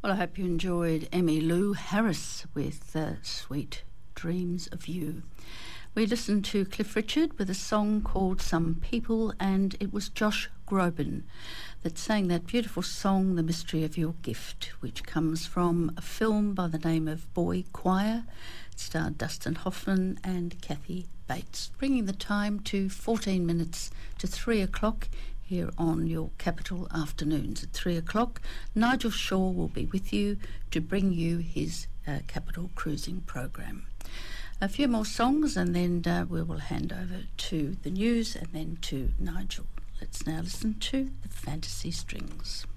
Well, I hope you enjoyed Emmylou Harris with Sweet Dreams of You. We listened to Cliff Richard with a song called Some People, and it was Josh Groban that sang that beautiful song, The Mystery of Your Gift, which comes from a film by the name of Boy Choir. It starred Dustin Hoffman and Kathy Bates, bringing the time to 14 minutes to 3 o'clock here on your Capital Afternoons. At 3 o'clock, Nigel Shaw will be with you to bring you his Capital Cruising program. A few more songs and then we will hand over to the news and then to Nigel. Let's now listen to the Fantasy Strings.